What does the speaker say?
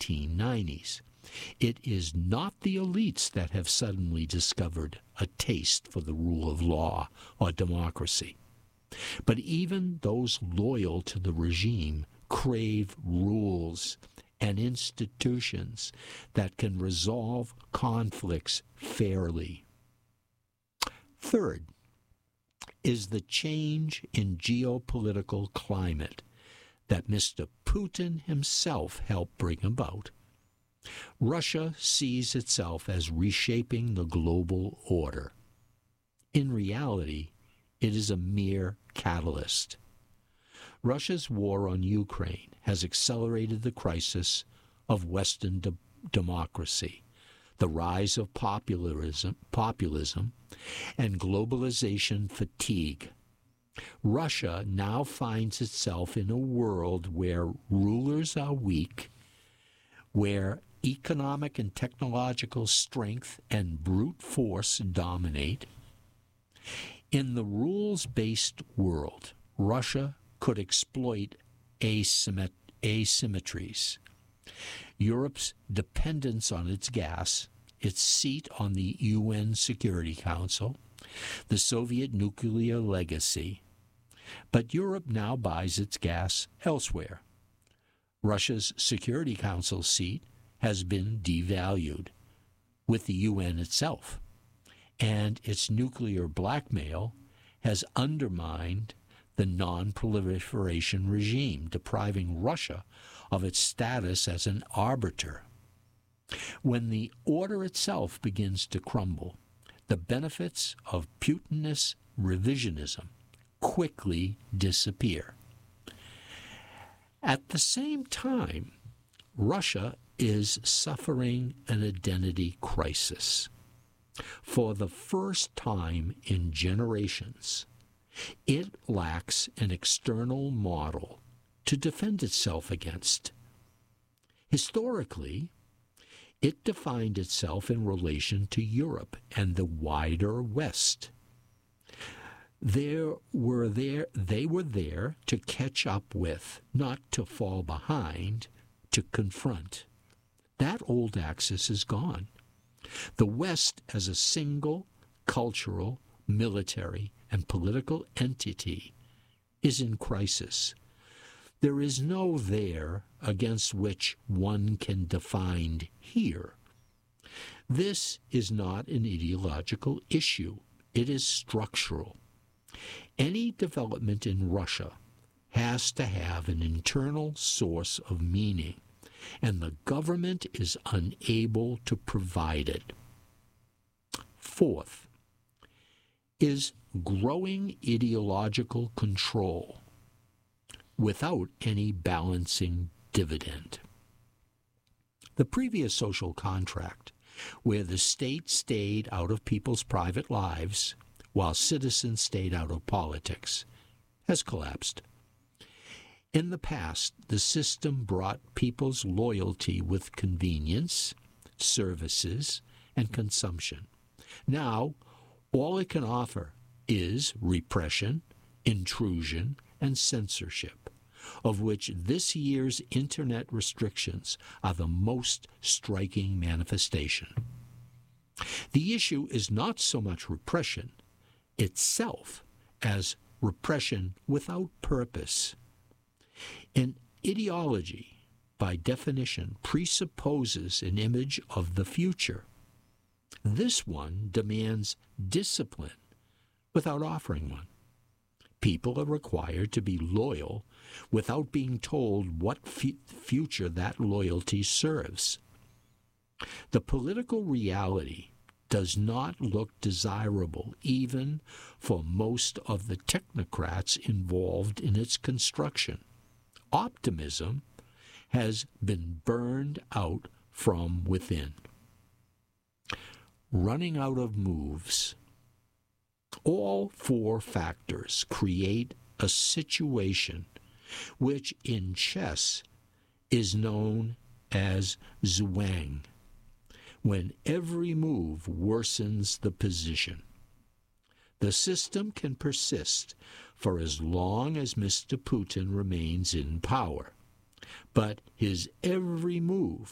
1990s. It is not the elites that have suddenly discovered a taste for the rule of law or democracy, but even those loyal to the regime crave rules and institutions that can resolve conflicts fairly. Third is the change in geopolitical climate that Mr. Putin himself helped bring about. Russia sees itself as reshaping the global order. In reality, it is a mere catalyst. Russia's war on Ukraine has accelerated the crisis of Western democracy, the rise of populism, and globalization fatigue. Russia now finds itself in a world where rulers are weak, where economic and technological strength and brute force dominate. In the rules-based world, Russia could exploit asymmetries. Europe's dependence on its gas, its seat on the UN Security Council, the Soviet nuclear legacy. But Europe now buys its gas elsewhere. Russia's Security Council seat has been devalued with the UN itself, and its nuclear blackmail has undermined the non-proliferation regime, depriving Russia of its status as an arbiter. When the order itself begins to crumble, the benefits of Putinist revisionism quickly disappear. At the same time, Russia is suffering an identity crisis. For the first time in generations, it lacks an external model to defend itself against. Historically, it defined itself in relation to Europe and the wider West. They were there to catch up with, not to fall behind, to confront. That old axis is gone. The West as a single cultural, military, and political entity is in crisis. There is no there against which one can define here. This is not an ideological issue. It is structural. Any development in Russia has to have an internal source of meaning, and the government is unable to provide it. Fourth is growing ideological control without any balancing dividend. The previous social contract, where the state stayed out of people's private lives while citizens stayed out of politics, has collapsed. In the past, the system brought people's loyalty with convenience, services, and consumption. Now, all it can offer is repression, intrusion, and censorship, of which this year's Internet restrictions are the most striking manifestation. The issue is not so much repression itself as repression without purpose. An ideology, by definition, presupposes an image of the future. This one demands discipline without offering one. People are required to be loyal without being told what future that loyalty serves. The political reality does not look desirable even for most of the technocrats involved in its construction. Optimism has been burned out from within. Running out of moves. All four factors create a situation which in chess is known as zhuang, when every move worsens the position. The system can persist for as long as Mr. Putin remains in power, but his every move